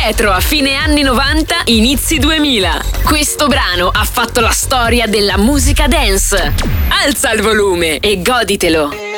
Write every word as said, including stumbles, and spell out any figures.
indietro a fine anni novanta, inizi duemila. Questo brano ha fatto la storia della musica dance. Alza il volume e goditelo.